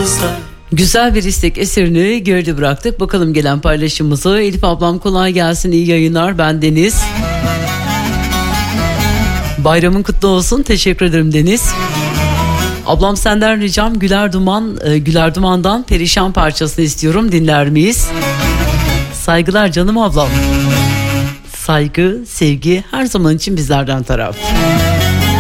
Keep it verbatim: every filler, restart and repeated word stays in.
yıldızlar. Güzel bir istek eserini geride bıraktık. Bakalım gelen paylaşımımızı. Elif ablam kolay gelsin, iyi yayınlar, ben Deniz. Bayramın kutlu olsun, teşekkür ederim Deniz. Ablam senden ricam Güler Duman, e, Güler Duman'dan Perişan parçasını istiyorum, dinler miyiz? Saygılar canım ablam. Saygı, sevgi her zaman için bizlerden taraf.